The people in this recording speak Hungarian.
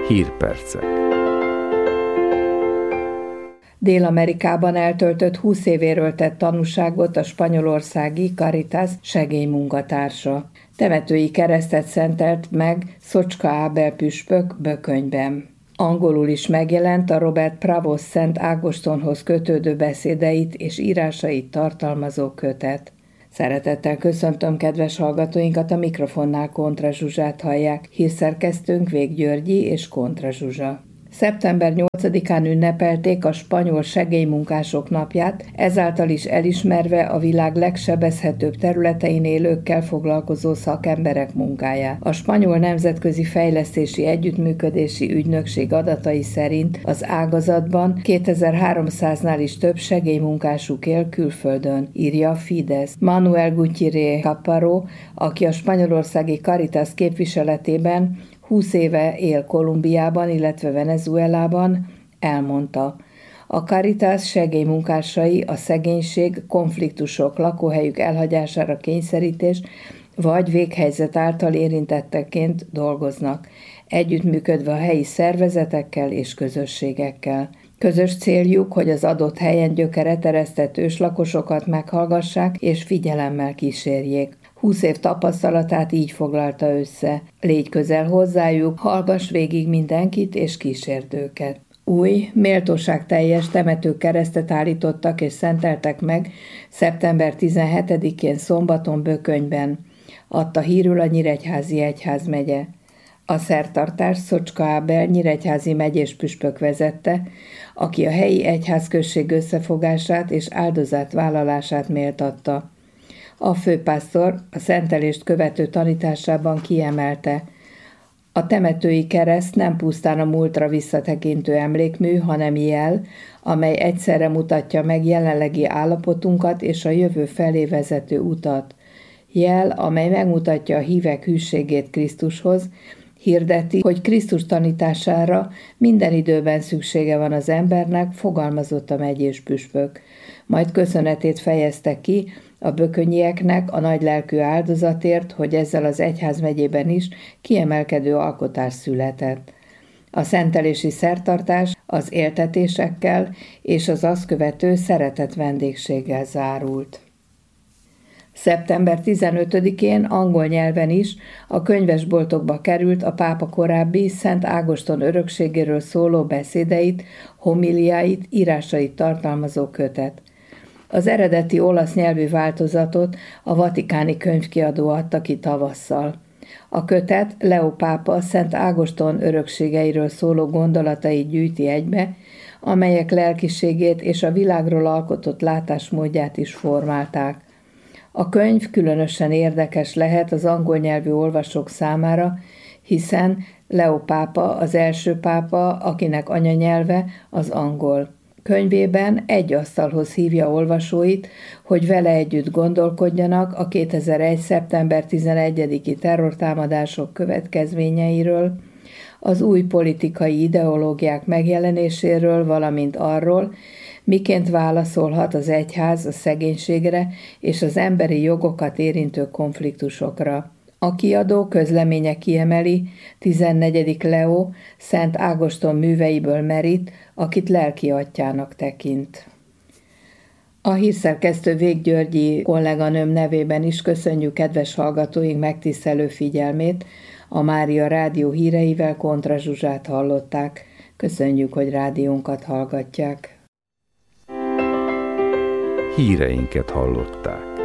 Hírpercek. Dél-Amerikában eltöltött 20 évéről tett tanúságot a spanyolországi Caritas segélymunkatársa. Temetői keresztet szentelt meg Szocska Ábel püspök Bökönyben. Angolul is megjelent a Robert Pravos Szent Ágostonhoz kötődő beszédeit és írásait tartalmazó kötet. Szeretettel köszöntöm kedves hallgatóinkat, a mikrofonnál Kontra Zsuzsát hallják, hírszerkesztőnk Vég Györgyi és Kontra Zsuzsa. Szeptember 8-án ünnepelték a spanyol segélymunkások napját, ezáltal is elismerve a világ legsebezhetőbb területein élőkkel foglalkozó szakemberek munkáját. A Spanyol Nemzetközi Fejlesztési Együttműködési Ügynökség adatai szerint az ágazatban 2300-nál is több segélymunkásuk él külföldön, írja a Fidesz. Manuel Gutierrez Caparro, aki a spanyolországi Caritas képviseletében 20 éve él Kolumbiában, illetve Venezuelában, elmondta: a Caritas segélymunkásai a szegénység, konfliktusok, lakóhelyük elhagyására kényszerítés vagy véghelyzet által érintetteként dolgoznak, együttműködve a helyi szervezetekkel és közösségekkel. Közös céljuk, hogy az adott helyen gyökeret eresztett őslakosokat meghallgassák és figyelemmel kísérjék. 20 év tapasztalatát így foglalta össze: légy közel hozzájuk, hallgass végig mindenkit és kísérd őket. Új, méltóságteljes temetőkeresztet állítottak és szenteltek meg szeptember 17-én szombaton Bökönyben, adta hírül a Nyíregyházi egyházmegye. A szertartást Szocska Ábel nyíregyházi megyés püspök vezette, aki a helyi egyházközség összefogását és áldozatvállalását méltatta. A főpásztor a szentelést követő tanításában kiemelte: a temetői kereszt nem pusztán a múltra visszatekintő emlékmű, hanem jel, amely egyszerre mutatja meg jelenlegi állapotunkat és a jövő felé vezető utat. Jel, amely megmutatja a hívek hűségét Krisztushoz, hirdeti, hogy Krisztus tanítására minden időben szüksége van az embernek, fogalmazott a megyés püspök. Majd köszönetét fejezte ki a bökönyieknek a nagylelkű áldozatért, hogy ezzel az egyházmegyében is kiemelkedő alkotás született. A szentelési szertartás az éltetésekkel és az azt követő szeretett vendégséggel zárult. Szeptember 15-én angol nyelven is a könyvesboltokba került a pápa korábbi Szent Ágoston örökségéről szóló beszédeit, homiliáit, írásait tartalmazó kötet. Az eredeti olasz nyelvű változatot a Vatikáni Könyvkiadó adta ki tavasszal. A kötet Leó pápa Szent Ágoston örökségeiről szóló gondolatait gyűjti egybe, amelyek lelkiségét és a világról alkotott látásmódját is formálták. A könyv különösen érdekes lehet az angol nyelvű olvasók számára, hiszen Leó pápa az első pápa, akinek anyanyelve az angol. Könyvében egy asztalhoz hívja olvasóit, hogy vele együtt gondolkodjanak a 2001. szeptember 11-i terrortámadások következményeiről, az új politikai ideológiák megjelenéséről, valamint arról, miként válaszolhat az egyház a szegénységre és az emberi jogokat érintő konfliktusokra. A kiadó közleménye kiemeli, 14. Leó Szent Ágoston műveiből merít, akit lelki atyának tekint. A hírszerkesztő Vég Györgyi kolléganőm nevében is köszönjük kedves hallgatóink megtisztelő figyelmét. A Mária Rádió híreivel Kontra Zsuzsát hallották. Köszönjük, hogy rádiónkat hallgatják. Híreinket hallották.